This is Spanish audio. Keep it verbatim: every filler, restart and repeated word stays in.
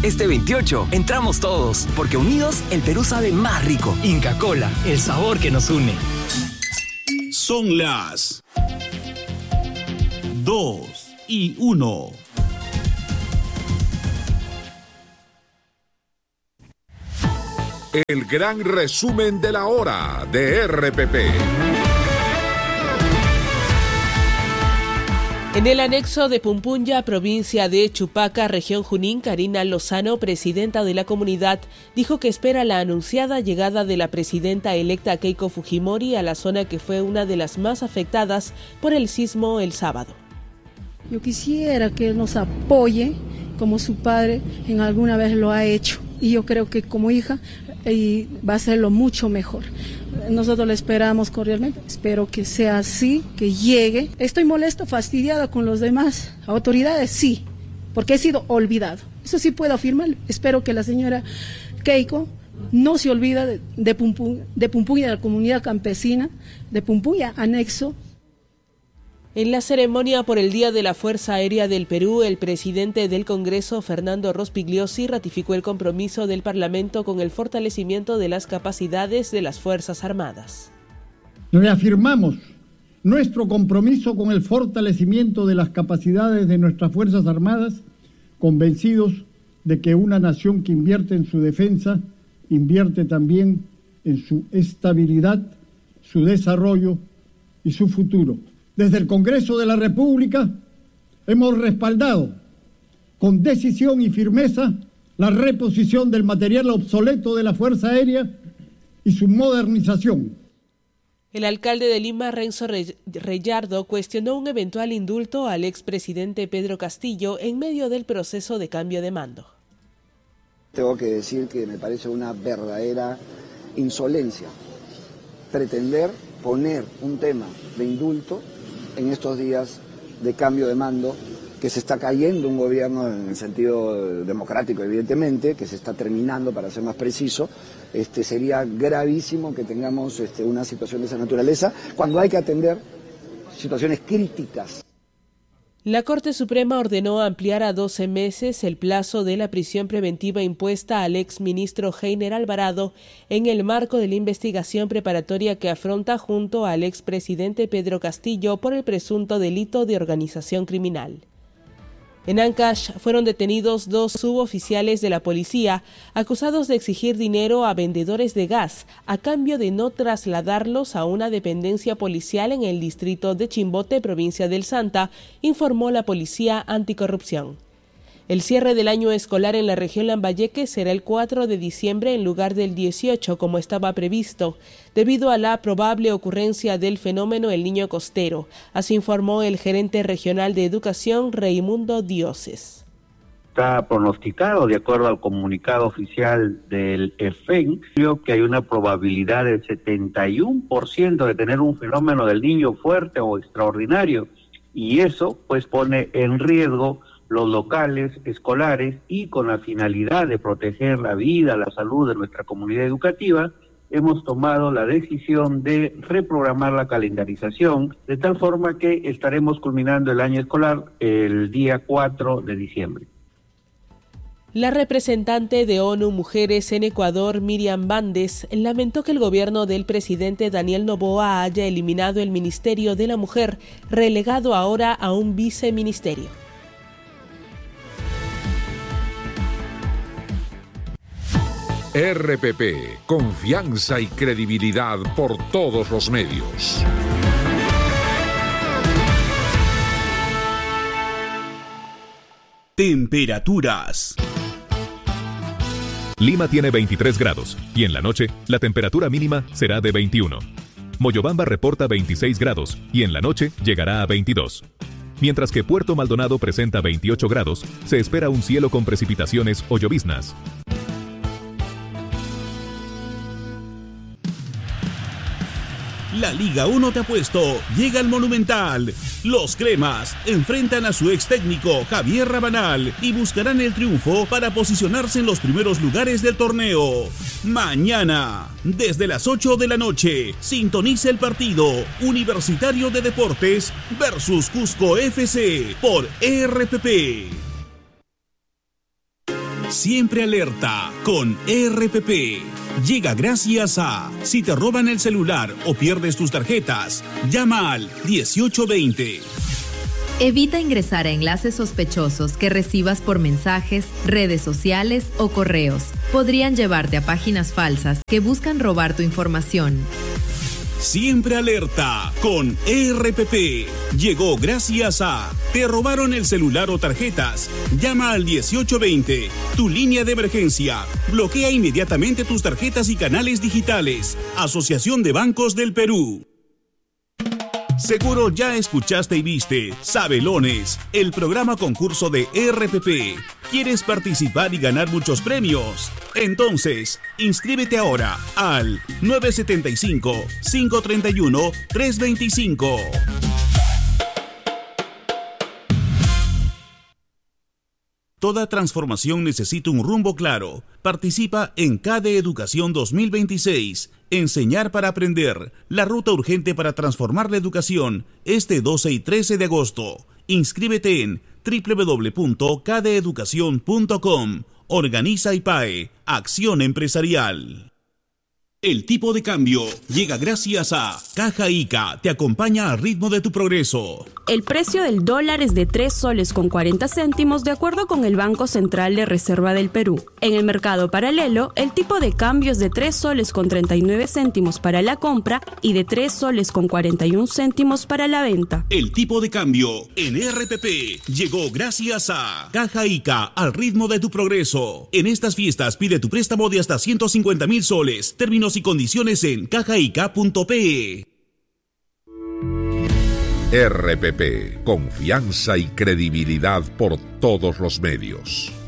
Este veintiocho entramos todos, porque unidos el Perú sabe más rico. Inca Kola, el sabor que nos une. Son las dos y uno. El gran resumen de la hora de R P P. En el anexo de Pumpunya, provincia de Chupaca, región Junín, Karina Lozano, presidenta de la comunidad, dijo que espera la anunciada llegada de la presidenta electa Keiko Fujimori a la zona que fue una de las más afectadas por el sismo el sábado. Yo quisiera que él nos apoye como su padre en alguna vez lo ha hecho, y yo creo que como hija y va a hacerlo mucho mejor. Nosotros le esperamos cordialmente, espero que sea así, que llegue. Estoy molesta, fastidiada con los demás autoridades, sí, porque he sido olvidado. Eso sí puedo afirmar. Espero que la señora Keiko no se olvida de, de, Pumpunya, de Pumpunya, de la comunidad campesina, de Pumpunya, anexo. En la ceremonia por el Día de la Fuerza Aérea del Perú, el presidente del Congreso, Fernando Rospigliosi, ratificó el compromiso del Parlamento con el fortalecimiento de las capacidades de las Fuerzas Armadas. Reafirmamos nuestro compromiso con el fortalecimiento de las capacidades de nuestras Fuerzas Armadas, convencidos de que una nación que invierte en su defensa, invierte también en su estabilidad, su desarrollo y su futuro. Desde el Congreso de la República hemos respaldado con decisión y firmeza la reposición del material obsoleto de la Fuerza Aérea y su modernización. El alcalde de Lima, Renzo Reyardo, cuestionó un eventual indulto al expresidente Pedro Castillo en medio del proceso de cambio de mando. Tengo que decir que me parece una verdadera insolencia pretender poner un tema de indulto en estos días de cambio de mando, que se está cayendo un gobierno en el sentido democrático, evidentemente, que se está terminando, para ser más preciso. Este, sería gravísimo que tengamos este, una situación de esa naturaleza, cuando hay que atender situaciones críticas. La Corte Suprema ordenó ampliar a doce meses el plazo de la prisión preventiva impuesta al exministro Heiner Alvarado en el marco de la investigación preparatoria que afronta junto al expresidente Pedro Castillo por el presunto delito de organización criminal. En Ancash fueron detenidos dos suboficiales de la policía acusados de exigir dinero a vendedores de gas a cambio de no trasladarlos a una dependencia policial en el distrito de Chimbote, provincia del Santa, informó la Policía Anticorrupción. El cierre del año escolar en la región Lambayeque será el cuatro de diciembre en lugar del dieciocho, como estaba previsto, debido a la probable ocurrencia del fenómeno El Niño Costero. Así informó el gerente regional de educación, Raimundo Dioses. Está pronosticado, de acuerdo al comunicado oficial del E F E N, creo que hay una probabilidad del setenta y uno por ciento de tener un fenómeno del niño fuerte o extraordinario, y eso pues pone en riesgo los locales escolares, y con la finalidad de proteger la vida, la salud de nuestra comunidad educativa, hemos tomado la decisión de reprogramar la calendarización, de tal forma que estaremos culminando el año escolar el día cuatro de diciembre. La representante de ONU Mujeres en Ecuador, Miriam Bandes, lamentó que el gobierno del presidente Daniel Noboa haya eliminado el Ministerio de la Mujer, relegado ahora a un viceministerio. R P P, confianza y credibilidad por todos los medios. Temperaturas. Lima tiene veintitrés grados y en la noche la temperatura mínima será de veintiuno. Moyobamba reporta veintiséis grados y en la noche llegará a veintidós. Mientras que Puerto Maldonado presenta veintiocho grados, se espera un cielo con precipitaciones o lloviznas. La Liga uno te ha puesto, llega al Monumental. Los cremas enfrentan a su ex técnico Javier Rabanal y buscarán el triunfo para posicionarse en los primeros lugares del torneo. Mañana, desde las ocho de la noche, sintoniza el partido Universitario de Deportes versus Cusco F C por R P P. Siempre alerta con R P P. Llega gracias a, si te roban el celular o pierdes tus tarjetas, llama al dieciocho veinte. Evita ingresar a enlaces sospechosos que recibas por mensajes, redes sociales o correos. Podrían llevarte a páginas falsas que buscan robar tu información. Siempre alerta con R P P. Llegó gracias a, te robaron el celular o tarjetas. Llama al dieciocho veinte, tu línea de emergencia. Bloquea inmediatamente tus tarjetas y canales digitales. Asociación de Bancos del Perú. Seguro ya escuchaste y viste Sabelones, el programa concurso de R P P. ¿Quieres participar y ganar muchos premios? Entonces, inscríbete ahora al nueve siete cinco, cinco tres uno, tres dos cinco. Toda transformación necesita un rumbo claro. Participa en C A D E Educación dos mil veintiséis. Enseñar para aprender. La ruta urgente para transformar la educación. Este doce y trece de agosto. Inscríbete en doble u doble u doble u punto c a d e educación punto com. Organiza I P A E. Acción Empresarial. El tipo de cambio llega gracias a Caja Ica, te acompaña al ritmo de tu progreso. El precio del dólar es de tres soles con cuarenta céntimos de acuerdo con el Banco Central de Reserva del Perú. En el mercado paralelo, el tipo de cambio es de tres soles con treinta y nueve céntimos para la compra y de tres soles con cuarenta y un céntimos para la venta. El tipo de cambio en R P P llegó gracias a Caja Ica, al ritmo de tu progreso. En estas fiestas pide tu préstamo de hasta ciento cincuenta mil soles. Términos y condiciones en cajaica punto pe. R P P, confianza y credibilidad por todos los medios.